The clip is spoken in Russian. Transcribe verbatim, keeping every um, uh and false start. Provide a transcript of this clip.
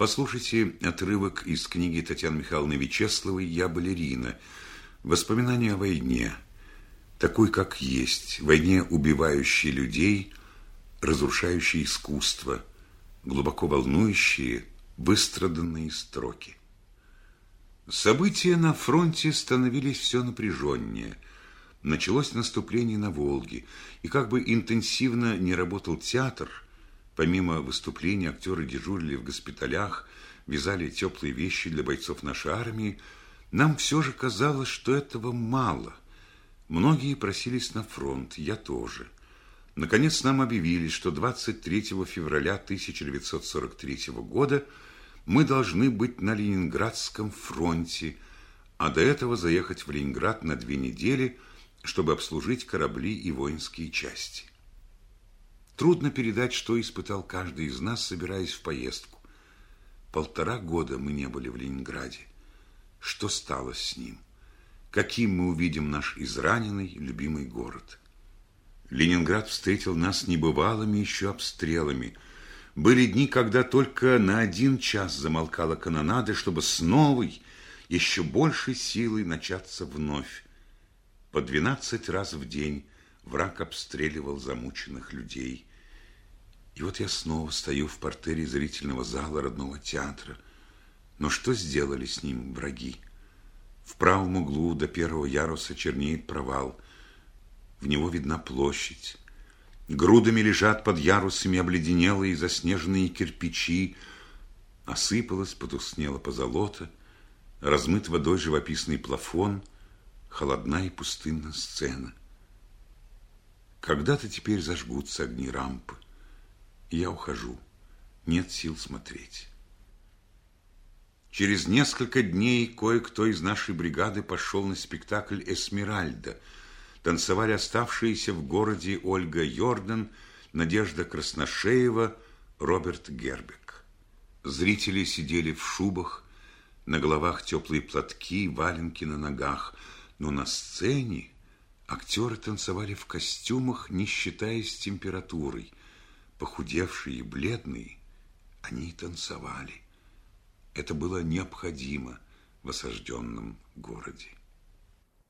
Послушайте отрывок из книги Татьяны Михайловны Вячесловой «Я балерина». Воспоминания о войне, такой, как есть, войне, убивающей людей, разрушающей искусство, глубоко волнующие, выстраданные строки. События на фронте становились все напряженнее. Началось наступление на Волге, и как бы интенсивно не работал театр, помимо выступлений актеры дежурили в госпиталях, вязали теплые вещи для бойцов нашей армии, нам все же казалось, что этого мало. Многие просились на фронт, я тоже. Наконец нам объявили, что двадцать третьего февраля тысяча девятьсот сорок третьего года мы должны быть на Ленинградском фронте, а до этого заехать в Ленинград на две недели, чтобы обслужить корабли и воинские части. Трудно передать, что испытал каждый из нас, собираясь в поездку. Полтора года мы не были в Ленинграде. Что стало с ним? Каким мы увидим наш израненный, любимый город? Ленинград встретил нас небывалыми еще обстрелами. Были дни, когда только на один час замолкала канонада, чтобы с новой, еще большей силой начаться вновь. По двенадцать раз в день враг обстреливал замученных людей. И вот я снова стою в партере зрительного зала родного театра. Но что сделали с ним враги? В правом углу до первого яруса чернеет провал. В него видна площадь. Грудами лежат под ярусами обледенелые заснеженные кирпичи. Осыпалась, потускнела позолота. Размыт водой живописный плафон. Холодна и пустынна сцена. Когда-то теперь зажгутся огни рампы. И я ухожу. Нет сил смотреть. Через несколько дней кое-кто из нашей бригады пошел на спектакль «Эсмеральда». Танцевали оставшиеся в городе Ольга Йордан, Надежда Красношеева, Роберт Гербек. Зрители сидели в шубах, на головах теплые платки, валенки на ногах. Но на сцене актеры танцевали в костюмах, не считаясь температурой. Похудевшие и бледные, они танцевали. Это было необходимо в осажденном городе.